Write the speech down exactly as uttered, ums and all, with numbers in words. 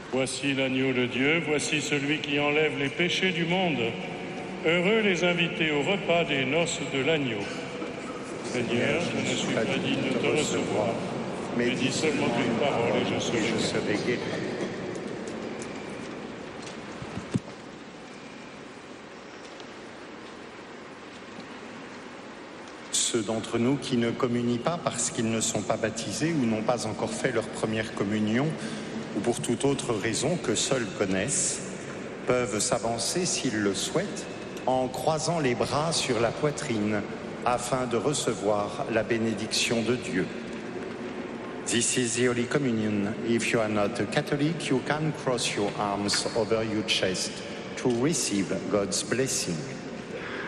Voici l'agneau de Dieu, voici celui qui enlève les péchés du monde. Heureux les invités au repas des noces de l'agneau. Seigneur, je ne suis pas digne de te recevoir, mais dis seulement une parole et je serai, je serai guéri. Ceux d'entre nous qui ne communient pas parce qu'ils ne sont pas baptisés ou n'ont pas encore fait leur première communion, ou pour toute autre raison que seuls connaissent, peuvent s'avancer s'ils le souhaitent en croisant les bras sur la poitrine afin de recevoir la bénédiction de Dieu. This is the Holy Communion. If you are not a Catholic, you can cross your arms over your chest to receive God's blessing.